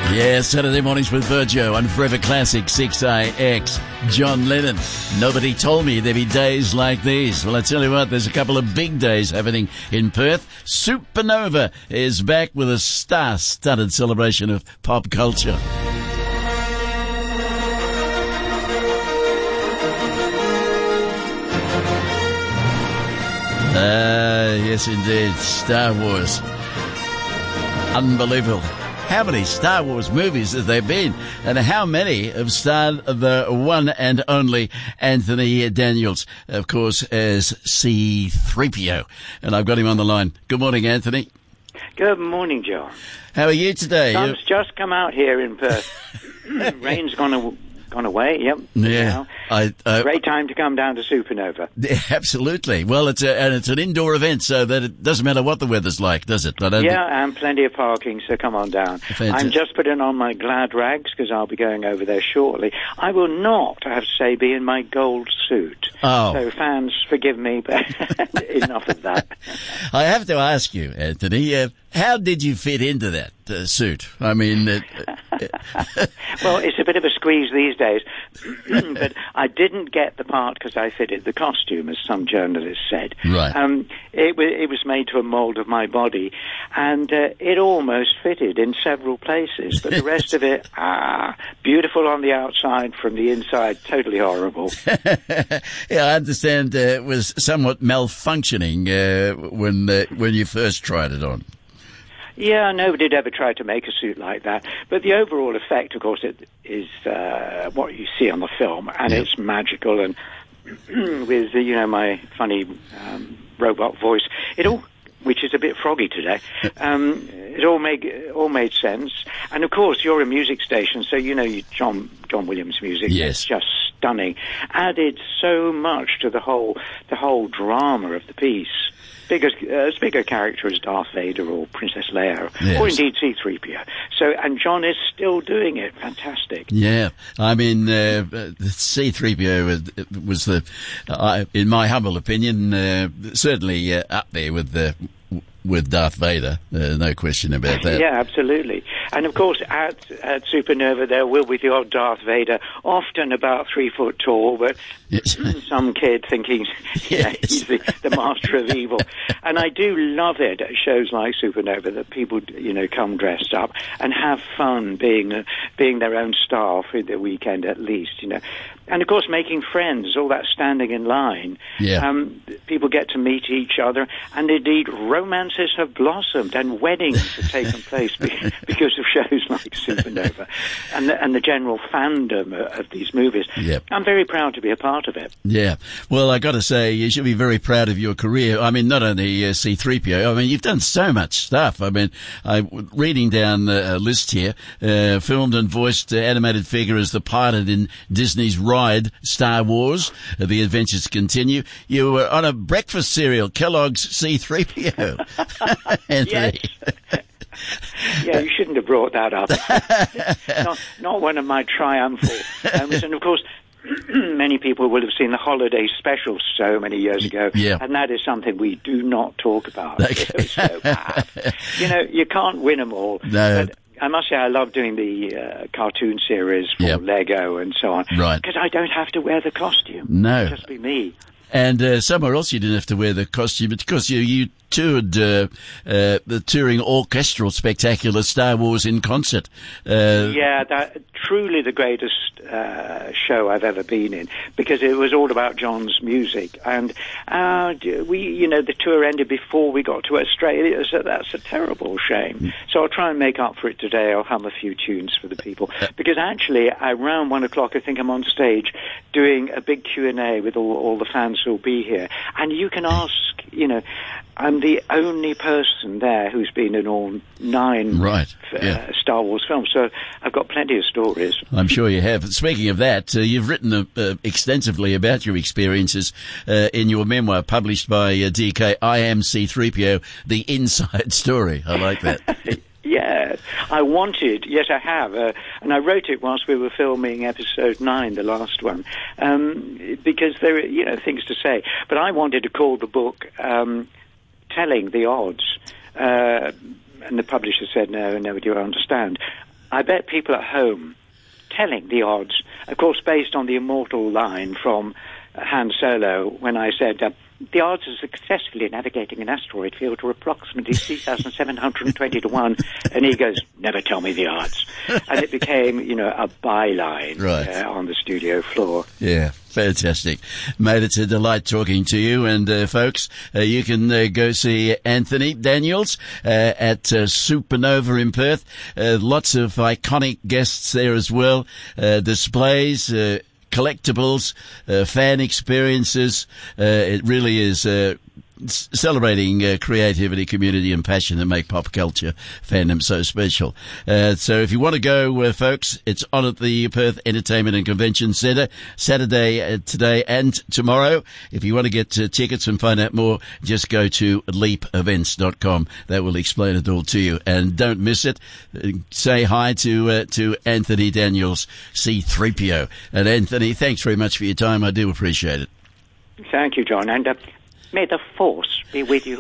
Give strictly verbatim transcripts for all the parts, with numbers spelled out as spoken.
Yeah, Saturday mornings with Virgio on Forever Classic six A X. John Lennon. Nobody told me there'd be days like these. Well, I tell you what, there's a couple of big days happening in Perth. Supernova is back with a star-studded celebration of pop culture. Ah, uh, yes indeed. Star Wars. Unbelievable. How many Star Wars movies have there been? And how many have starred the one and only Anthony Daniels, of course, as C three P O. And I've got him on the line. Good morning, Anthony. Good morning, John. How are you today? Sun's just come out here in Perth. Rain's gone away. Gone away, yep. Yeah. I, uh, Great time to come down to Supernova. Absolutely. Well, it's a, and it's an indoor event, so that it doesn't matter what the weather's like, does it? I don't yeah, and plenty of parking, so come on down. Fantastic. I'm just putting on my glad rags because I'll be going over there shortly. I will not, I have to say, be in my gold suit. Oh. So fans, forgive me, but enough of that. I have to ask you, Anthony, uh, how did you fit into that uh, suit? I mean... Uh, well, it's a bit of a squeeze these days, but I didn't get the part because I fitted the costume, as some journalists said. Right. Um, it, w- it was made to a mould of my body, and uh, it almost fitted in several places, but the rest of it, ah, beautiful on the outside, from the inside, totally horrible. Yeah, I understand uh, it was somewhat malfunctioning uh, when uh, when you first tried it on. Yeah, nobody had ever tried to make a suit like that. But the overall effect, of course, it is uh, what you see on the film, and yeah. It's magical. And with, you know, my funny um, robot voice, it all, which is a bit froggy today, um, it all made it all made sense. And of course, you're a music station, so you know you, John John Williams music. Yes, it's just stunning. Added so much to the whole the whole drama of the piece. Bigger, uh, as big a character as Darth Vader or Princess Leia, yes. or indeed C three P O. So, and John is still doing it. Fantastic. Yeah, I mean, uh, C three P O was, was the, uh, in my humble opinion, uh, certainly uh, up there with the. with Darth Vader, uh, no question about that. Yeah, absolutely. And of course, at, at Supernova, there will be the odd Darth Vader, often about three foot tall, but yes. Some kid thinking yes. yeah, he's the, the master of evil. And I do love it at shows like Supernova that people, you know, come dressed up and have fun being uh, being their own star for the weekend at least, you know. And of course, making friends, all that standing in line. Yeah. Um, people get to meet each other, and indeed, romances have blossomed, and weddings have taken place because of shows like Supernova, and the, and the general fandom of these movies. Yep. I'm very proud to be a part of it. Yeah. Well, I got to say, you should be very proud of your career. I mean, not only uh, C three P O. I mean, you've done so much stuff. I mean, I'm reading down a list here. Uh, filmed and voiced uh, animated figure as the pilot in Disney's Ride, Star Wars. Uh, the adventures continue. You were on a breakfast cereal, Kellogg's C three P O. Anthony. Yes. Yeah, you shouldn't have brought that up. not, not one of my triumphal moments. And of course, many people will have seen the holiday special so many years ago, yeah. and that is something we do not talk about. Okay. It was so bad. You know, you can't win them all. No. But I must say I love doing the uh, cartoon series for yep. Lego and so on. Right. Because I don't have to wear the costume. No. It'll just be me. And uh, somewhere else you didn't have to wear the costume because you, you toured uh, uh, the touring orchestral spectacular Star Wars in concert. Uh, yeah, that truly the greatest uh, show I've ever been in because it was all about John's music. And uh, we, you know, the tour ended before we got to Australia, so that's a terrible shame. So I'll try and make up for it today. I'll hum a few tunes for the people because actually around one o'clock I think I'm on stage doing a big Q and A with all, all the fans who'll be here, and you can ask, you know, I'm the only person there who's been in all nine right. uh, yeah. Star Wars films, so I've got plenty of stories. I'm sure you have. Speaking of that, uh, you've written uh, uh, extensively about your experiences uh, in your memoir published by uh, D K, I Am C three P O, The Inside Story. I like that. Yes, I wanted, yes I have, uh, and I wrote it whilst we were filming episode nine, the last one, um, because there are, you know, things to say, but I wanted to call the book um, Telling the Odds, uh, and the publisher said, no, nobody will understand. I bet people at home telling the odds, of course, based on the immortal line from Han Solo when I said, uh, the odds of successfully navigating an asteroid field are approximately three thousand seven hundred twenty to one. And he goes, never tell me the odds. And it became, you know, a byline right. uh, on the studio floor. Yeah, fantastic. Mate, it's a delight talking to you. And, uh, folks, uh, you can uh, go see Anthony Daniels uh, at uh, Supernova in Perth. Uh, lots of iconic guests there as well. Uh, displays, uh, collectibles, uh, fan experiences. Uh, it really is uh, c- celebrating uh, creativity, community and passion that make pop culture fandom so special. Uh, so if you want to go, uh, folks, it's on at the Perth Entertainment and Convention Centre, Saturday, uh, today and tomorrow. If you want to get uh, tickets and find out more, just go to leap events dot com. That will explain it all to you. And don't miss it. Uh, say hi to uh, to Anthony Daniels, C three P O. And Anthony, thanks very much for your time. I do appreciate it. Thank you, John. And uh, may the force be with you.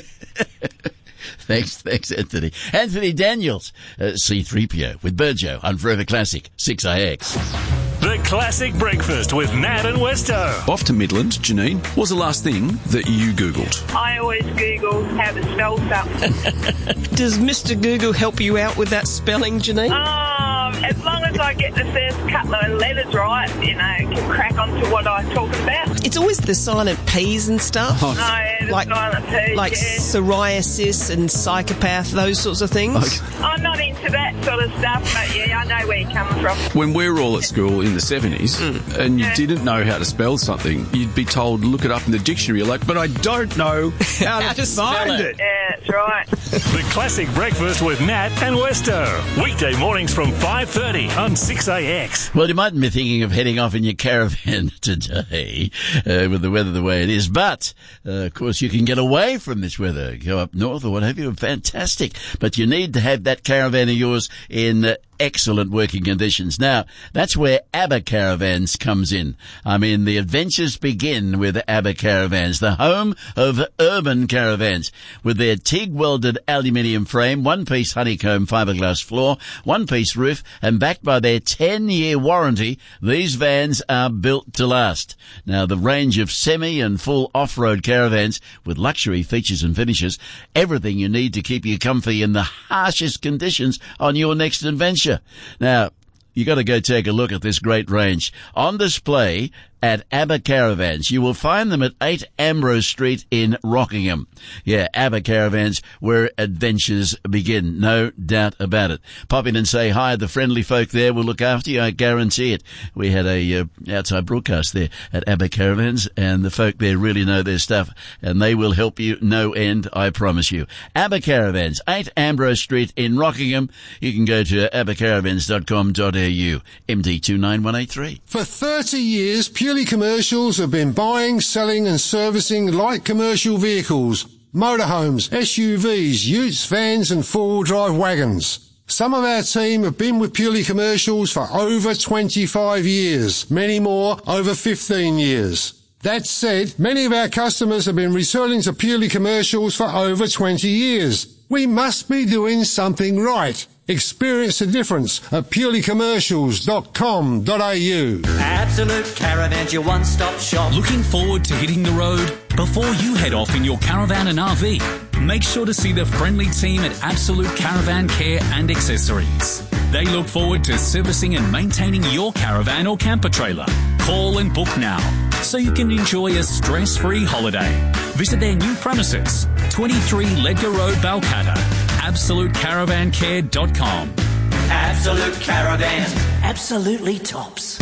Thanks, thanks, Anthony. Anthony Daniels, uh, C three P O with Burjo on Forever Classic, six I X. The Classic Breakfast with Nat and Westo. Off to Midland, Janine. What was the last thing that you Googled? I always Google how to spell something. Does Mister Google help you out with that spelling, Janine? Um, as long as I get the first couple of letters right, you know, can crack on to what I'm talking about. It's always the silent P's and stuff. Oh, yeah, the like, silent P's, Like yeah. psoriasis and psychopath, those sorts of things. Okay. I'm not into that sort of stuff, but yeah, I know where you're coming from. When we were all at school in the seventies mm. and you Yeah. didn't know how to spell something, you'd be told, look it up in the dictionary. You're like, but I don't know how to to spell find it. it. Yeah, that's right. The Classic Breakfast with Nat and Westo. Weekday mornings from five thirty on six A X. Well, you mightn't be thinking of heading off in your caravan today uh, with the weather the way it is, but uh, of course you can get away from this weather, go up north or what have you. Fantastic, but you need to have that caravan of yours in uh, excellent working conditions. Now, that's where ABBA Caravans comes in. I mean, the adventures begin with ABBA Caravans, the home of urban caravans, with their TIG-welded aluminium frame, one-piece honeycomb fiberglass floor, one-piece roof, and backed by their ten-year warranty, these vans are built to last. Now, the range of semi and full off-road caravans with luxury features and finishes, everything you need to keep you comfy in the harshest conditions on your next adventure. Now, you got to go take a look at this great range on display at ABBA Caravans. You will find them at eight Ambrose Street in Rockingham. Yeah, ABBA Caravans, where adventures begin. No doubt about it. Pop in and say hi. The friendly folk there will look after you. I guarantee it. We had a uh, outside broadcast there at ABBA Caravans, and the folk there really know their stuff, and they will help you no end, I promise you. ABBA Caravans, eight Ambrose Street in Rockingham. You can go to abba caravans dot com dot a u. M D two nine one eight three. For thirty years, Purely Commercials have been buying, selling and servicing light commercial vehicles, motorhomes, S U Vs, utes, vans and four-wheel drive wagons. Some of our team have been with Purely Commercials for over twenty-five years, many more over fifteen years. That said, many of our customers have been returning to Purely Commercials for over twenty years. We must be doing something right. Experience the difference at purely commercials dot com dot a u. Absolute Caravans, your one-stop shop. Looking forward to hitting the road? Before you head off in your caravan and R V, make sure to see the friendly team at Absolute Caravan Care and Accessories. They look forward to servicing and maintaining your caravan or camper trailer. Call and book now so you can enjoy a stress-free holiday. Visit their new premises, twenty-three Ledger Road, Balcatta. absolute caravan care dot com. Absolute Caravans, absolutely tops.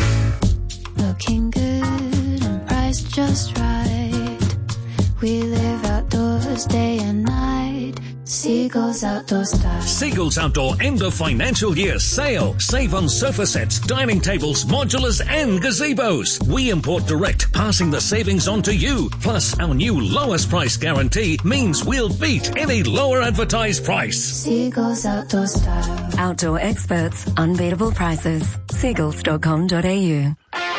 Looking good and priced just right. We live outdoors day and night. Seagulls Outdoor Style. Seagulls Outdoor end of financial year sale. Save on sofa sets, dining tables, modulars and gazebos. We import direct, passing the savings on to you. Plus, our new lowest price guarantee means we'll beat any lower advertised price. Seagulls Outdoor Style. Outdoor experts, unbeatable prices. seagulls dot com dot a u.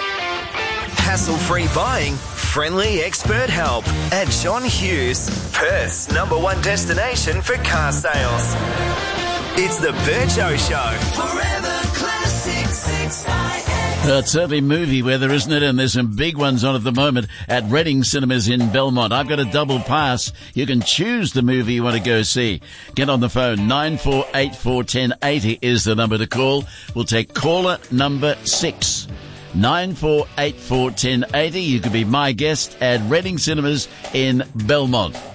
Hassle-free buying, friendly expert help at John Hughes, Perth's number one destination for car sales. It's the Bert Show Show. Forever Classic six I X. Uh, it's certainly movie weather, isn't it? And there's some big ones on at the moment at Reading Cinemas in Belmont. I've got a double pass. You can choose the movie you want to go see. Get on the phone. nine four eight four, one zero eight zero is the number to call. We'll take caller number six. nine four eight four, one zero eight zero. You could be my guest at Reading Cinemas in Belmont.